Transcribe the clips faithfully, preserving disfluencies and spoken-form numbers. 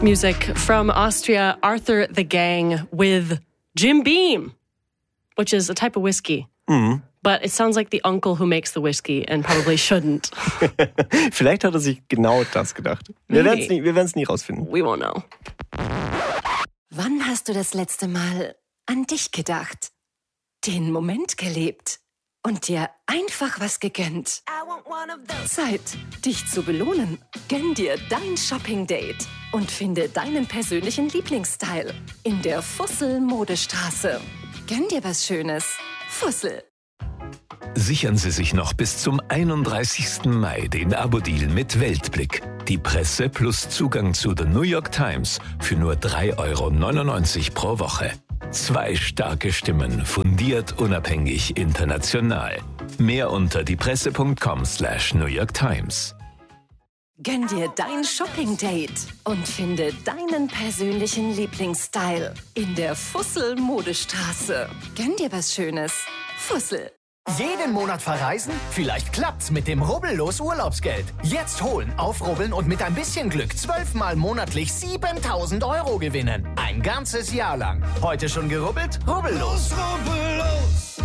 music from Austria, Arthur the Gang with Jim Beam, which is a type of whiskey. Mhm. But it sounds like the uncle who makes the whiskey and probably shouldn't. Vielleicht hat er sich genau das gedacht. Wir werden es nie, wir werden's nie rausfinden. We won't know. Wann hast du das letzte Mal an dich gedacht? Den Moment gelebt und dir einfach was gegönnt? Zeit, dich zu belohnen. Gönn dir dein Shopping-Date und finde deinen persönlichen Lieblingsstyle in der Fussel-Modestraße. Gönn dir was Schönes. Fussel. Sichern Sie sich noch bis zum einunddreißigsten Mai den Abo-Deal mit Weltblick. Die Presse plus Zugang zu The New York Times für nur drei Euro neunundneunzig pro Woche. Zwei starke Stimmen, fundiert, unabhängig, international. Mehr unter diepresse.com slash New York Times. Gönn dir dein Shopping-Date und finde deinen persönlichen Lieblingsstyle in der Fussel-Modestraße. Gönn dir was Schönes. Fussel. Jeden Monat verreisen? Vielleicht klappt's mit dem Rubbellos Urlaubsgeld. Jetzt holen, aufrubbeln und mit ein bisschen Glück zwölfmal monatlich siebentausend Euro gewinnen. Ein ganzes Jahr lang. Heute schon gerubbelt? Rubbellos. Rubbellos.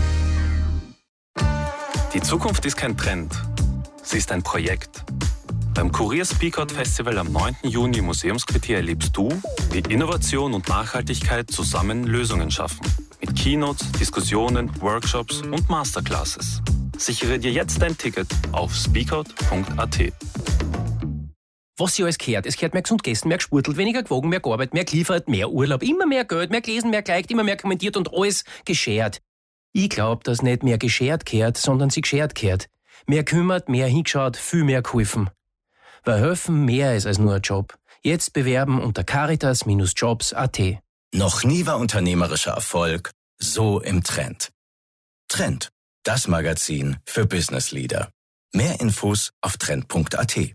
Die Zukunft ist kein Trend. Sie ist ein Projekt. Beim Kurier Speakout Festival am neunten Juni im Museumsquartier erlebst du, wie Innovation und Nachhaltigkeit zusammen Lösungen schaffen. Mit Keynotes, Diskussionen, Workshops und Masterclasses. Sichere dir jetzt dein Ticket auf speakout punkt a t. Was sie alles gehört. Es gehört mehr gesund gegessen, mehr gesportelt, weniger gewogen, mehr gearbeitet, mehr geliefert, mehr Urlaub, immer mehr Geld, mehr gelesen, mehr geliked, immer mehr kommentiert und alles geschert. Ich glaub, dass nicht mehr geschert gehört, sondern sie geschert gehört. Mehr kümmert, mehr hingeschaut, viel mehr geholfen. Weil helfen mehr ist als nur ein Job. Jetzt bewerben unter caritas Bindestrich jobs punkt a t. Noch nie war unternehmerischer Erfolg so im Trend. Trend, das Magazin für Business Leader. Mehr Infos auf trend punkt a t.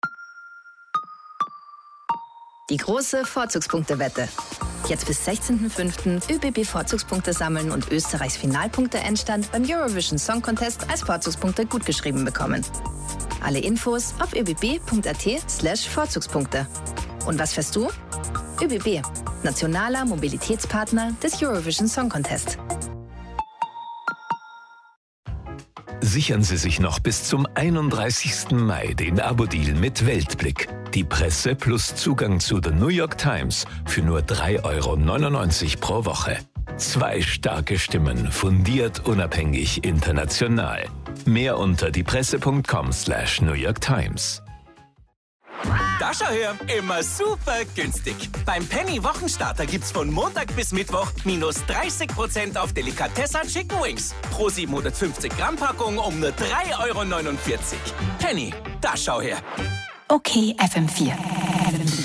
Die große Vorzugspunktewette. Jetzt bis sechzehnten fünften ÖBB Vorzugspunkte sammeln und Österreichs Finalpunkte-Endstand beim Eurovision Song Contest als Vorzugspunkte gutgeschrieben bekommen. Alle Infos auf öbb punkt a t slash Vorzugspunkte. Und was fährst du? ÖBB, nationaler Mobilitätspartner des Eurovision Song Contest. Sichern Sie sich noch bis zum einunddreißigsten Mai den Abo-Deal mit Weltblick. Die Presse plus Zugang zu The New York Times für nur drei Euro neunundneunzig pro Woche. Zwei starke Stimmen, fundiert, unabhängig, international. Mehr unter diepresse.com slash New York Times. Da schau her, immer super günstig. Beim Penny Wochenstarter gibt's von Montag bis Mittwoch minus dreißig Prozent auf Delikatessa Chicken Wings. Pro siebenhundertfünfzig Gramm Packung um nur drei Euro neunundvierzig. Penny, da schau her. Okay, F M vier.